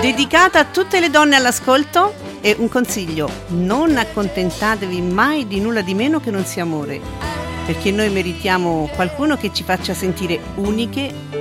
Dedicata a tutte le donne all'ascolto e un consiglio: non accontentatevi mai di nulla di meno che non sia amore, perché noi meritiamo qualcuno che ci faccia sentire uniche